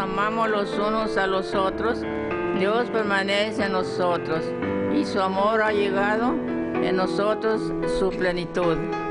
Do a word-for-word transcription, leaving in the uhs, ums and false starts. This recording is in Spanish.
amamos los unos a los otros, Dios permanece en nosotros y su amor ha llegado en nosotros su plenitud.